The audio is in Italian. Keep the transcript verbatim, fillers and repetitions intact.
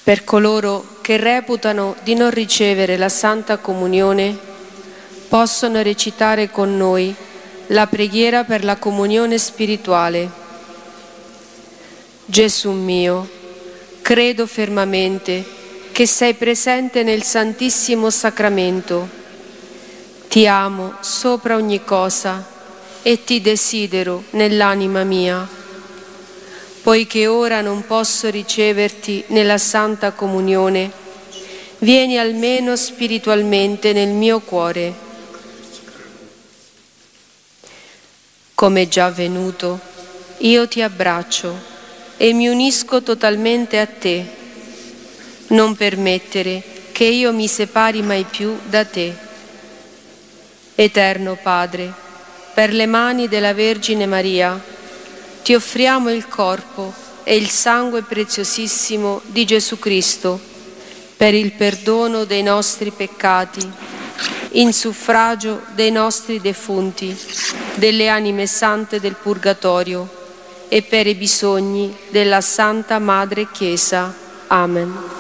Per coloro che reputano di non ricevere la Santa Comunione, possono recitare con noi la preghiera per la comunione spirituale. Gesù mio, credo fermamente che sei presente nel Santissimo Sacramento. Ti amo sopra ogni cosa e ti desidero nell'anima mia. Poiché ora non posso riceverti nella Santa Comunione, vieni almeno spiritualmente nel mio cuore. Come già avvenuto, io ti abbraccio e mi unisco totalmente a te. Non permettere che io mi separi mai più da te. Eterno Padre, per le mani della Vergine Maria, ti offriamo il corpo e il sangue preziosissimo di Gesù Cristo per il perdono dei nostri peccati, in suffragio dei nostri defunti, delle anime sante del Purgatorio e per i bisogni della Santa Madre Chiesa. Amen.